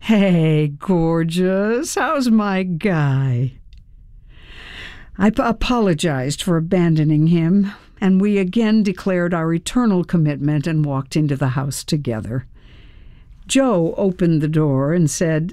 Hey, gorgeous, how's my guy? I apologized for abandoning him, and we again declared our eternal commitment and walked into the house together. Joe opened the door and said,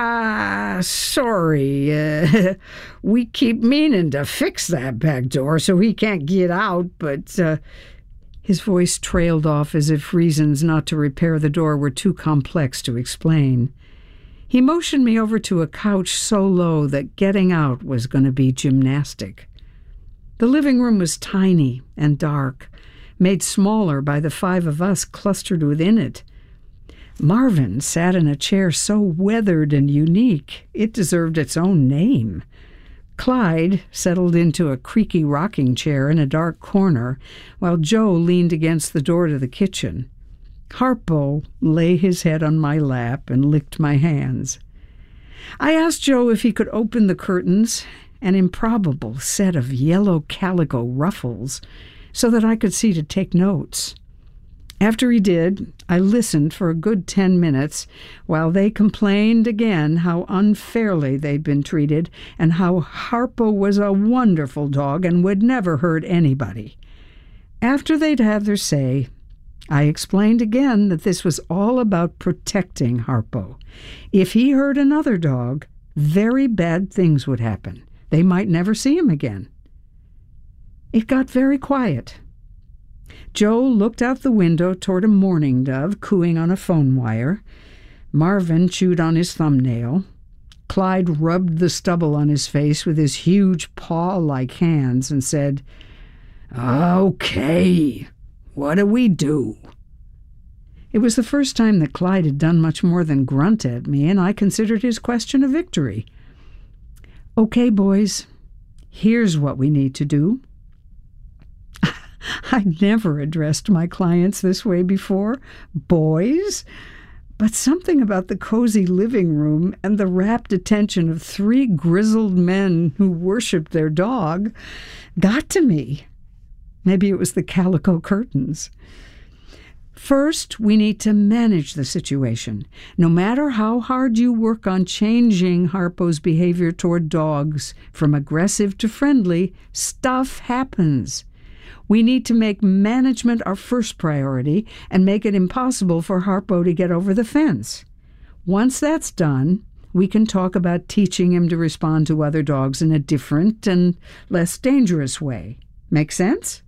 sorry, we keep meaning to fix that back door so he can't get out, but his voice trailed off as if reasons not to repair the door were too complex to explain. He motioned me over to a couch so low that getting out was going to be gymnastic. The living room was tiny and dark, made smaller by the 5 of us clustered within it. Marvin sat in a chair so weathered and unique it deserved its own name. Clyde settled into a creaky rocking chair in a dark corner, while Joe leaned against the door to the kitchen. Harpo lay his head on my lap and licked my hands. I asked Joe if he could open the curtains, an improbable set of yellow calico ruffles, so that I could see to take notes. After he did, I listened for a good 10 minutes while they complained again how unfairly they'd been treated and how Harpo was a wonderful dog and would never hurt anybody. After they'd had their say, I explained again that this was all about protecting Harpo. If he hurt another dog, very bad things would happen. They might never see him again. It got very quiet. Joe looked out the window toward a mourning dove cooing on a phone wire. Marvin chewed on his thumbnail. Clyde rubbed the stubble on his face with his huge paw-like hands and said, "Okay, what do we do?" It was the first time that Clyde had done much more than grunt at me, and I considered his question a victory. "Okay, boys, here's what we need to do." I'd never addressed my clients this way before. Boys? But something about the cozy living room and the rapt attention of 3 grizzled men who worshipped their dog got to me. Maybe it was the calico curtains. First, we need to manage the situation. No matter how hard you work on changing Harpo's behavior toward dogs from aggressive to friendly, stuff happens. We need to make management our first priority and make it impossible for Harpo to get over the fence. Once that's done, we can talk about teaching him to respond to other dogs in a different and less dangerous way. Make sense?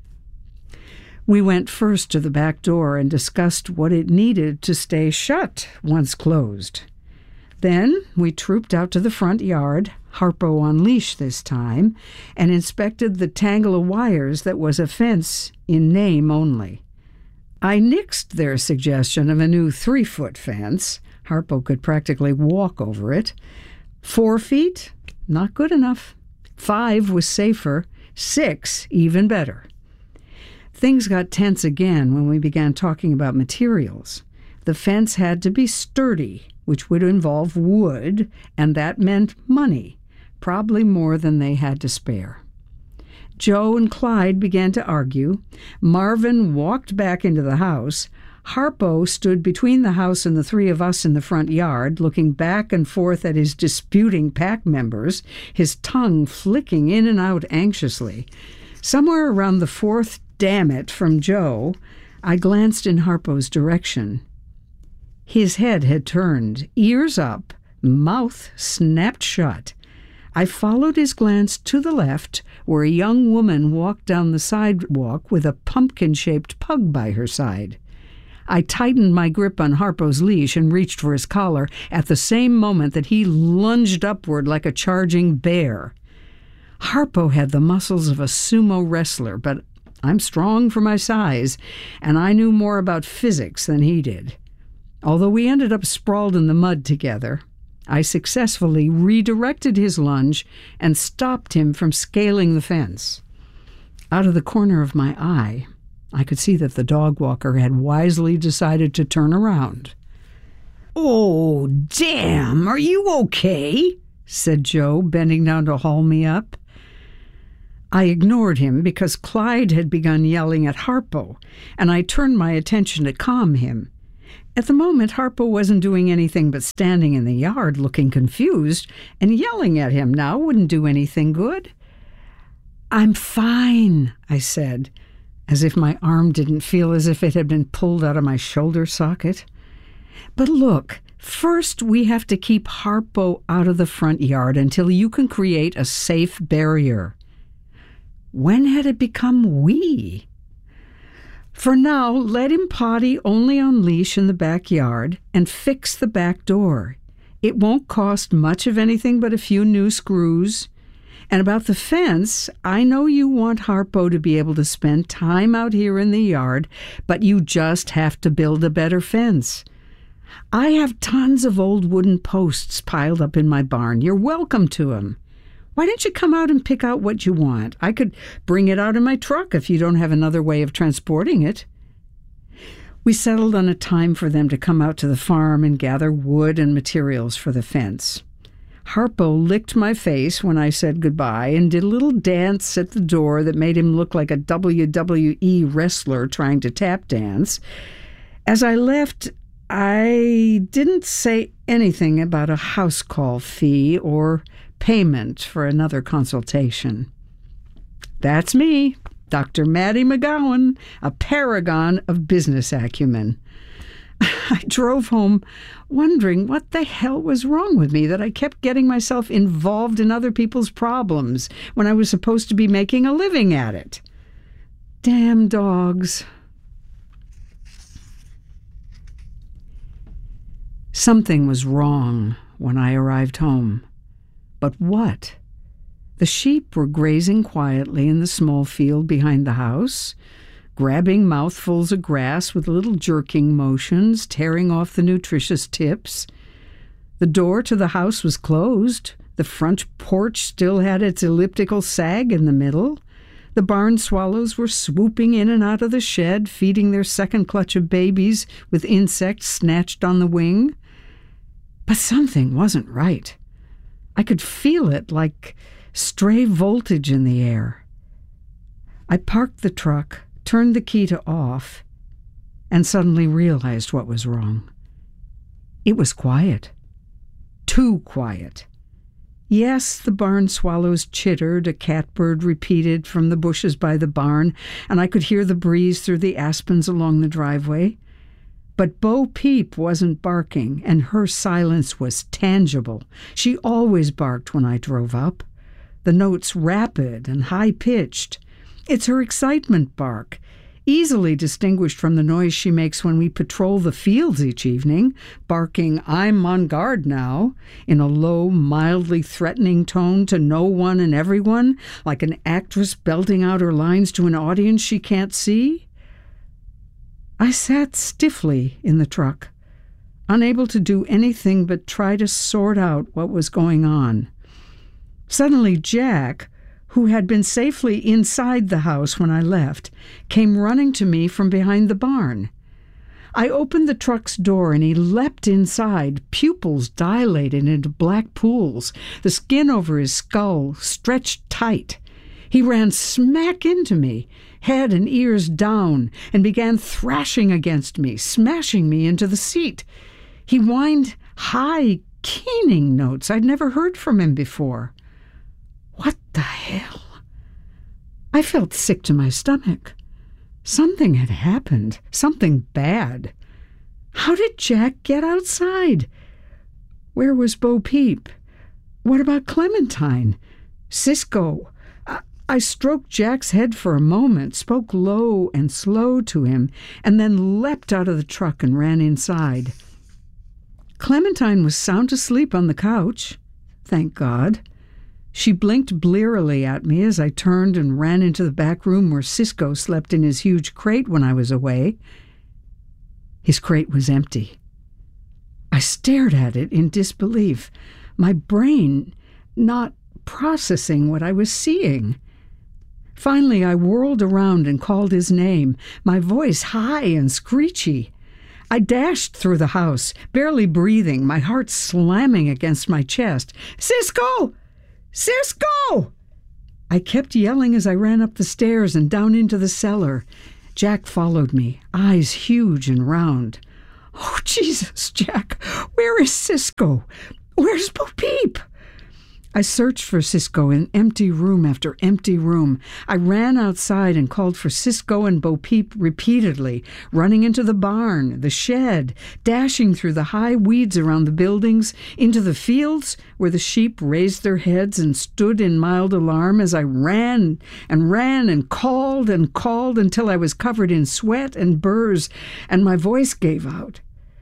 We went first to the back door and discussed what it needed to stay shut once closed. Then we trooped out to the front yard, Harpo on leash this time, and inspected the tangle of wires that was a fence in name only. I nixed their suggestion of a new 3-foot fence. Harpo could practically walk over it. 4 feet? Not good enough. 5 was safer. 6 even better. Things got tense again when we began talking about materials. The fence had to be sturdy, which would involve wood, and that meant money, probably more than they had to spare. Joe and Clyde began to argue. Marvin walked back into the house. Harpo stood between the house and the 3 of us in the front yard, looking back and forth at his disputing pack members, his tongue flicking in and out anxiously. Somewhere around the 4th "damn it" from Joe, I glanced in Harpo's direction. His head had turned, ears up, mouth snapped shut. I followed his glance to the left, where a young woman walked down the sidewalk with a pumpkin-shaped pug by her side. I tightened my grip on Harpo's leash and reached for his collar at the same moment that he lunged upward like a charging bear. Harpo had the muscles of a sumo wrestler, but I'm strong for my size, and I knew more about physics than he did. Although we ended up sprawled in the mud together, I successfully redirected his lunge and stopped him from scaling the fence. Out of the corner of my eye, I could see that the dog walker had wisely decided to turn around. "Oh, damn, are you okay?" said Joe, bending down to haul me up. I ignored him because Clyde had begun yelling at Harpo, and I turned my attention to calm him. At the moment, Harpo wasn't doing anything but standing in the yard looking confused, and yelling at him now wouldn't do anything good. "I'm fine," I said, as if my arm didn't feel as if it had been pulled out of my shoulder socket. "But look, first we have to keep Harpo out of the front yard until you can create a safe barrier." When had it become we? "For now, let him potty only on leash in the backyard and fix the back door. It won't cost much of anything but a few new screws. And about the fence, I know you want Harpo to be able to spend time out here in the yard, but you just have to build a better fence. I have tons of old wooden posts piled up in my barn. You're welcome to them. Why don't you come out and pick out what you want? I could bring it out in my truck if you don't have another way of transporting it." We settled on a time for them to come out to the farm and gather wood and materials for the fence. Harpo licked my face when I said goodbye and did a little dance at the door that made him look like a WWE wrestler trying to tap dance. As I left, I didn't say anything about a house call fee or payment for another consultation. That's me, Dr. Maddie McGowan, a paragon of business acumen. I drove home wondering what the hell was wrong with me that I kept getting myself involved in other people's problems when I was supposed to be making a living at it. Damn dogs. Something was wrong when I arrived home. But what? The sheep were grazing quietly in the small field behind the house, grabbing mouthfuls of grass with little jerking motions, tearing off the nutritious tips. The door to the house was closed. The front porch still had its elliptical sag in the middle. The barn swallows were swooping in and out of the shed, feeding their second clutch of babies with insects snatched on the wing. But something wasn't right. I could feel it like stray voltage in the air. I parked the truck, turned the key to off, and suddenly realized what was wrong. It was quiet. Too quiet. Yes, the barn swallows chittered, a catbird repeated from the bushes by the barn, and I could hear the breeze through the aspens along the driveway. But Bo Peep wasn't barking, and her silence was tangible. She always barked when I drove up. The notes rapid and high-pitched. It's her excitement bark, easily distinguished from the noise she makes when we patrol the fields each evening, barking, "I'm on guard now," in a low, mildly threatening tone to no one and everyone, like an actress belting out her lines to an audience she can't see. I sat stiffly in the truck, unable to do anything but try to sort out what was going on. Suddenly Jack, who had been safely inside the house when I left, came running to me from behind the barn. I opened the truck's door and he leapt inside, pupils dilated into black pools, the skin over his skull stretched tight. He ran smack into me, head and ears down, and began thrashing against me, smashing me into the seat. He whined high, keening notes I'd never heard from him before. What the hell? I felt sick to my stomach. Something had happened, something bad. How did Jack get outside? Where was Bo Peep? What about Clementine? Cisco? I stroked Jack's head for a moment, spoke low and slow to him, and then leapt out of the truck and ran inside. Clementine was sound asleep on the couch, thank God. She blinked blearily at me as I turned and ran into the back room where Cisco slept in his huge crate when I was away. His crate was empty. I stared at it in disbelief, my brain not processing what I was seeing. Finally, I whirled around and called his name, my voice high and screechy. I dashed through the house, barely breathing, my heart slamming against my chest. "Cisco! Cisco!" I kept yelling as I ran up the stairs and down into the cellar. Jack followed me, eyes huge and round. Oh, Jesus, Jack, where is Cisco? Where's Bo Peep? I searched for Cisco in empty room after empty room. I ran outside and called for Cisco and Bo Peep repeatedly, running into the barn, the shed, dashing through the high weeds around the buildings, into the fields where the sheep raised their heads and stood in mild alarm as I ran and called until I was covered in sweat and burrs and my voice gave out.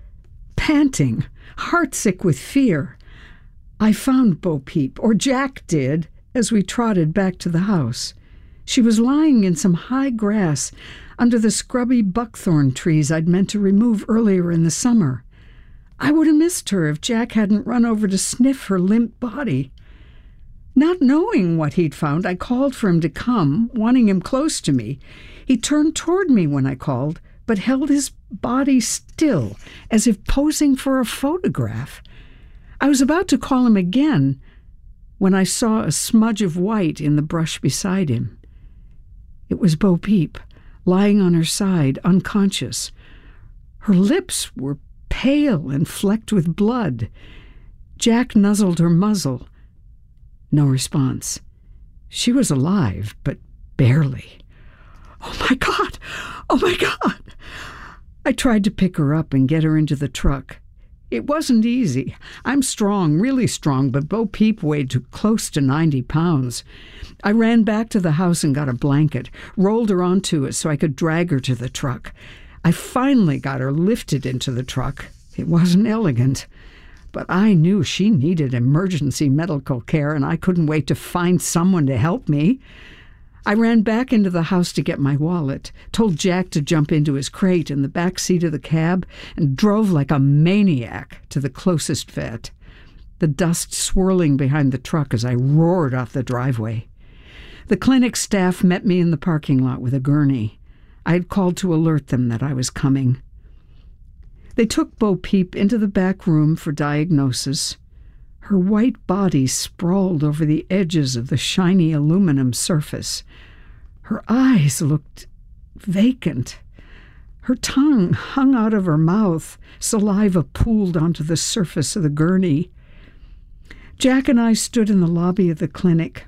Panting, heartsick with fear, I found Bo Peep, or Jack did, as we trotted back to the house. She was lying in some high grass under the scrubby buckthorn trees I'd meant to remove earlier in the summer. I would have missed her if Jack hadn't run over to sniff her limp body. Not knowing what he'd found, I called for him to come, wanting him close to me. He turned toward me when I called, but held his body still, as if posing for a photograph. I was about to call him again when I saw a smudge of white in the brush beside him. It was Bo Peep, lying on her side, unconscious. Her lips were pale and flecked with blood. Jack nuzzled her muzzle. No response. She was alive, but barely. Oh, my God! Oh, my God! I tried to pick her up and get her into the truck. It wasn't easy. I'm strong, really strong, but Bo Peep weighed close to 90 pounds. I ran back to the house and got a blanket, rolled her onto it so I could drag her to the truck. I finally got her lifted into the truck. It wasn't elegant, but I knew she needed emergency medical care, and I couldn't wait to find someone to help me. I ran back into the house to get my wallet, told Jack to jump into his crate in the back seat of the cab, and drove like a maniac to the closest vet, the dust swirling behind the truck as I roared off the driveway. The clinic staff met me in the parking lot with a gurney. I had called to alert them that I was coming. They took Bo Peep into the back room for diagnosis. Her white body sprawled over the edges of the shiny aluminum surface. Her eyes looked vacant. Her tongue hung out of her mouth. Saliva pooled onto the surface of the gurney. Jack and I stood in the lobby of the clinic.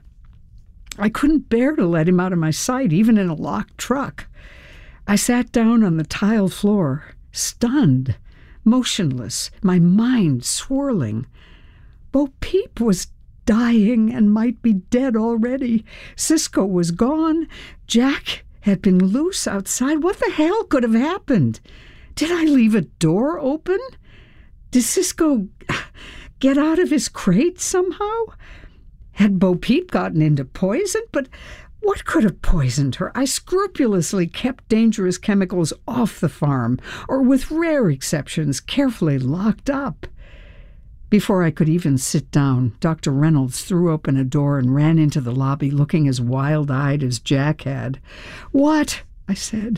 I couldn't bear to let him out of my sight, even in a locked truck. I sat down on the tile floor, stunned, motionless, my mind swirling. Bo Peep was dying and might be dead already. Cisco was gone. Jack had been loose outside. What the hell could have happened? Did I leave a door open? Did Cisco get out of his crate somehow? Had Bo Peep gotten into poison? But what could have poisoned her? I scrupulously kept dangerous chemicals off the farm, or with rare exceptions, carefully locked up. Before I could even sit down, Dr. Reynolds threw open a door and ran into the lobby looking as wild-eyed as Jack had. "What?" I said.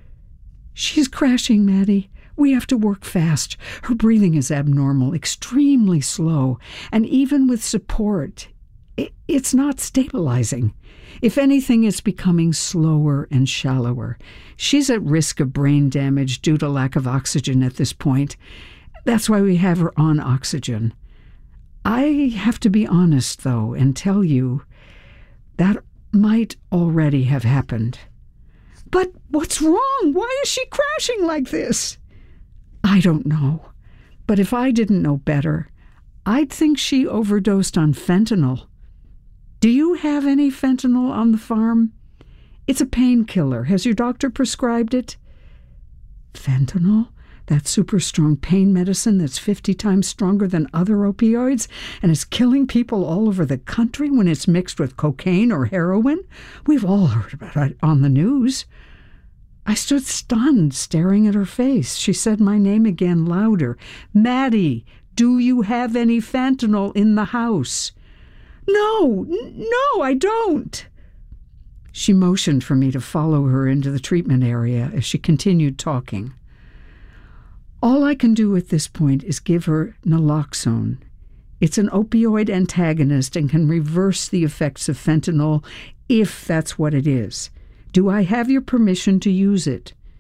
"She's crashing, Maddie. We have to work fast. Her breathing is abnormal, extremely slow, and even with support, it's not stabilizing. If anything, it's becoming slower and shallower. She's at risk of brain damage due to lack of oxygen at this point. That's why we have her on oxygen. I have to be honest, though, and tell you that might already have happened." "But what's wrong? Why is she crashing like this?" "I don't know. But if I didn't know better, I'd think she overdosed on fentanyl. Do you have any fentanyl on the farm? It's a painkiller. Has your doctor prescribed it?" "Fentanyl? That super strong pain medicine that's 50 times stronger than other opioids and is killing people all over the country when it's mixed with cocaine or heroin? We've all heard about it on the news." I stood stunned, staring at her face. She said my name again, louder. "Maddie, do you have any fentanyl in the house?" No, I don't." She motioned for me to follow her into the treatment area as she continued talking. "All I can do at this point is give her naloxone. It's an opioid antagonist and can reverse the effects of fentanyl if that's what it is. Do I have your permission to use it?"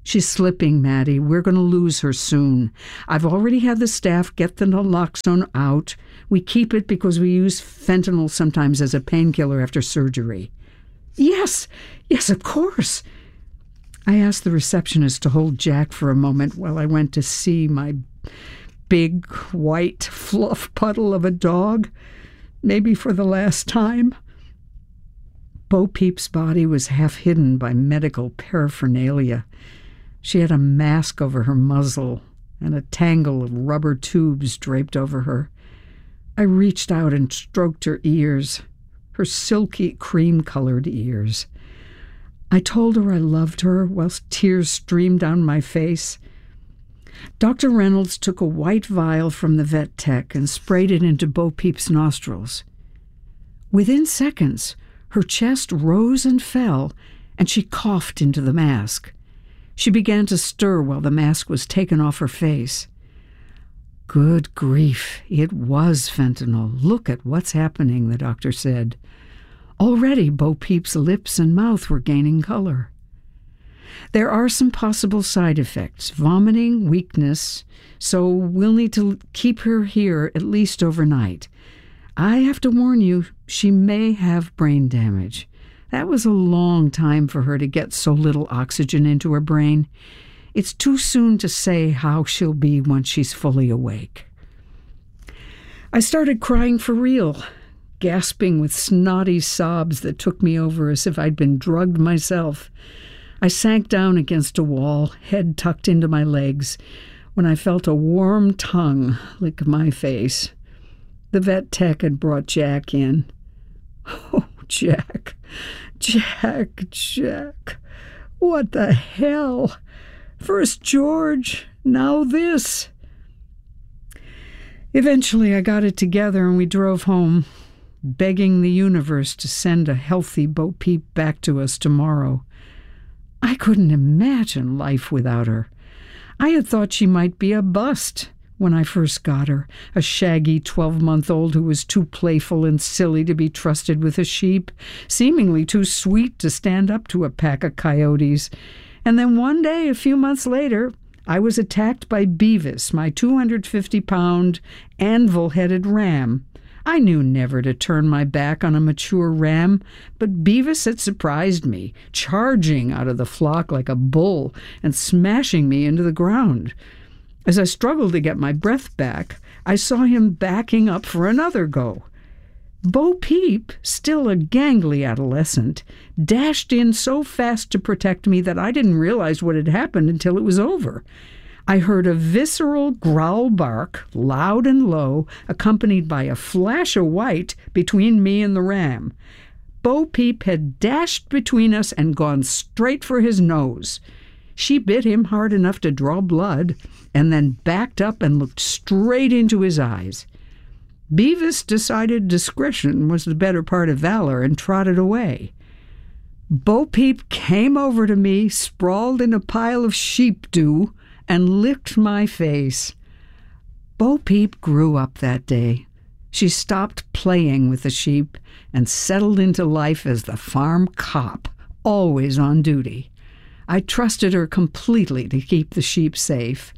She's slipping, Maddie. We're going to lose her soon. I've already had the staff get the naloxone out. We keep it because we use fentanyl sometimes as a painkiller after surgery. Yes, of course. I asked the receptionist to hold Jack for a moment while I went to see my big white fluff puddle of a dog, maybe for the last time. Bo Peep's body was half hidden by medical paraphernalia. She had a mask over her muzzle and a tangle of rubber tubes draped over her. I reached out and stroked her ears, her silky cream-colored ears. I told her I loved her whilst tears streamed down my face. Dr. Reynolds took a white vial from the vet tech and sprayed it into Bo Peep's nostrils. Within seconds, her chest rose and fell, and she coughed into the mask. She began to stir while the mask was taken off her face. Good grief, it was fentanyl. Look at what's happening, the doctor said. Already Bo Peep's lips and mouth were gaining color. There are some possible side effects, vomiting, weakness, so we'll need to keep her here at least overnight. I have to warn you, she may have brain damage. That was a long time for her to get so little oxygen into her brain. It's too soon to say how she'll be once she's fully awake. I started crying for real, gasping with snotty sobs that took me over as if I'd been drugged myself. I sank down against a wall, head tucked into my legs, when I felt a warm tongue lick my face. The vet tech had brought Jack in. Oh, Jack. What the hell? First George, now this. Eventually I got it together and we drove home, begging the universe to send a healthy Bo Peep back to us tomorrow. I couldn't imagine life without her. I had thought she might be a bust when I first got her, a shaggy 12-month-old who was too playful and silly to be trusted with a sheep, seemingly too sweet to stand up to a pack of coyotes. And then one day, a few months later, I was attacked by Beavis, my 250-pound, anvil-headed ram. I knew never to turn my back on a mature ram, but Beavis had surprised me, charging out of the flock like a bull and smashing me into the ground. As I struggled to get my breath back, I saw him backing up for another go. Bo Peep, still a gangly adolescent, dashed in so fast to protect me that I didn't realize what had happened until it was over. I heard a visceral growl bark, loud and low, accompanied by a flash of white between me and the ram. Bo Peep had dashed between us and gone straight for his nose. She bit him hard enough to draw blood, and then backed up and looked straight into his eyes. Beavis decided discretion was the better part of valor and trotted away. Bo Peep came over to me, sprawled in a pile of sheep dew, and licked my face. Bo Peep grew up that day. She stopped playing with the sheep and settled into life as the farm cop, always on duty. I trusted her completely to keep the sheep safe.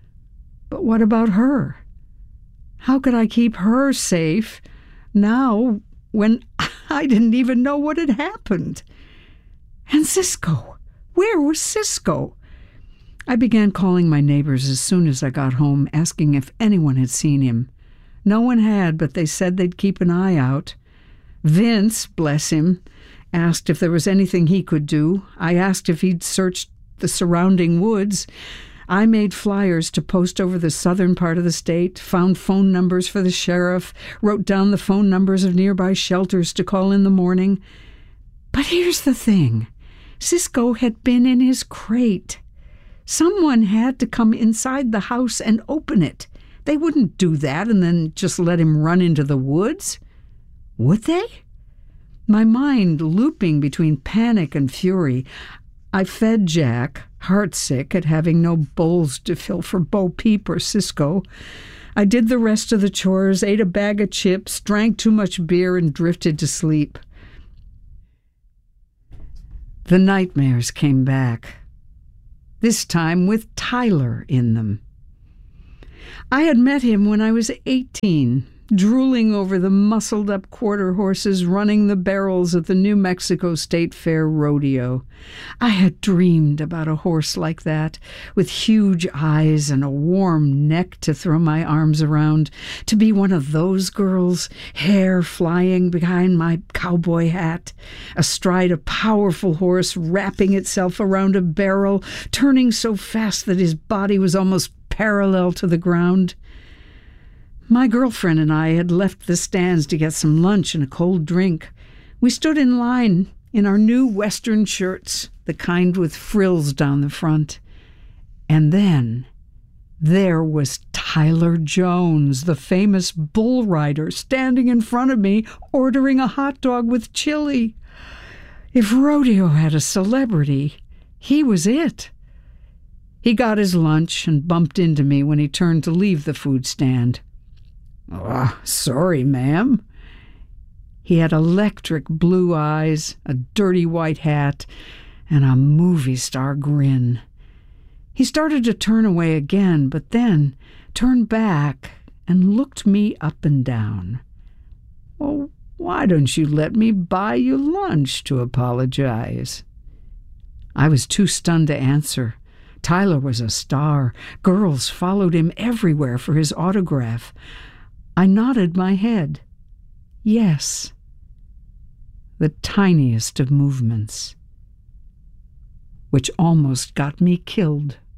But what about her? How could I keep her safe now when I didn't even know what had happened? And Cisco, where was Cisco? I began calling my neighbors as soon as I got home, asking if anyone had seen him. No one had, but they said they'd keep an eye out. Vince, bless him, asked if there was anything he could do. I asked if he'd searched the surrounding woods. I made flyers to post over the southern part of the state, found phone numbers for the sheriff, wrote down the phone numbers of nearby shelters to call in the morning. But here's the thing. Cisco had been in his crate. Someone had to come inside the house and open it. They wouldn't do that and then just let him run into the woods. Would they? My mind looping between panic and fury, I fed Jack, heartsick at having no bowls to fill for Bo Peep or Cisco. I did the rest of the chores, ate a bag of chips, drank too much beer, and drifted to sleep. The nightmares came back. this time with Tyler in them. I had met him when I was 18, drooling over the muscled-up quarter horses running the barrels at the New Mexico State Fair rodeo. I had dreamed about a horse like that, with huge eyes and a warm neck to throw my arms around, to be one of those girls, hair flying behind my cowboy hat, astride a powerful horse wrapping itself around a barrel, turning so fast that his body was almost parallel to the ground. My girlfriend and I had left the stands to get some lunch and a cold drink. We stood in line in our new Western shirts, the kind with frills down the front. And then there was Tyler Jones, the famous bull rider, standing in front of me, ordering a hot dog with chili. If rodeo had a celebrity, he was it. He got his lunch and bumped into me when he turned to leave the food stand. "Oh, sorry, ma'am." He had electric blue eyes, a dirty white hat, and a movie star grin. He started to turn away again, but then turned back and looked me up and down. "Well, why don't you let me buy you lunch to apologize?" I was too stunned to answer. Tyler was a star. Girls followed him everywhere for his autograph. I nodded my head. Yes. The tiniest of movements, which almost got me killed.